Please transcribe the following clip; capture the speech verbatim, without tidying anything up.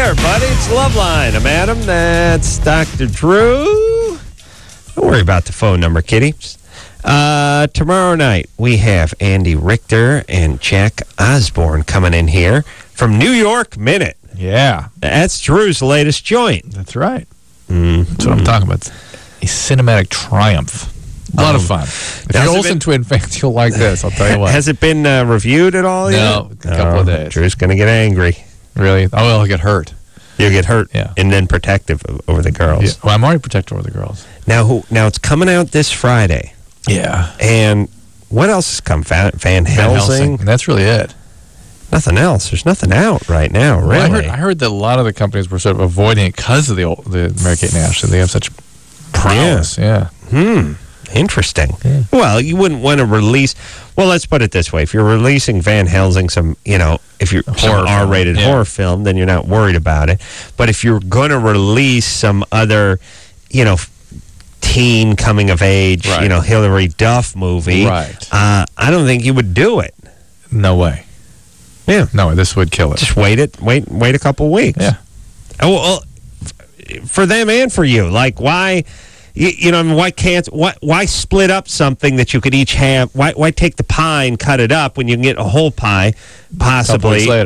Hey, everybody, it's Loveline. I'm Adam. That's Doctor Drew. Don't worry about the phone number, kitty. Uh, tomorrow night, we have Andy Richter and Jack Osborne coming in here from New York Minute. Yeah. That's Drew's latest joint. That's right. Mm-hmm. That's what I'm talking about. A cinematic triumph. A lot um, of fun. If you're Olsen been, Twin fans, you'll like this, I'll tell you what. Has it been uh, reviewed at all no, yet? No, a couple oh, of days. Drew's going to get angry. Really? Oh, well, I'll get hurt. You'll get hurt, yeah. And then protective over the girls. Yeah. Well, I'm already protective over the girls. Now, who, now it's coming out this Friday. Yeah. And what else has come? Van, Van Helsing? Van Helsing. And that's really it. Nothing else. There's nothing out right now, really. Well, I, heard, I heard that a lot of the companies were sort of avoiding it because of the old, the Mary-Kate and Ashley. They have such prowess. Yeah. yeah. Hmm. Interesting. Yeah. Well, you wouldn't want to release. Well, let's put it this way: if you're releasing Van Helsing, some you know, if you're some R-rated yeah. horror film, then you're not worried about it. But if you're going to release some other, you know, teen coming of age, right. you know, Hilary Duff movie, right? Uh, I don't think you would do it. No way. Yeah. No, this would kill it. Just wait it. Wait. Wait a couple weeks. Yeah. Oh, well, for them and for you, like why? You, you know, I mean, why can't why why split up something that you could each have? Why why take the pie and cut it up when you can get a whole pie, possibly?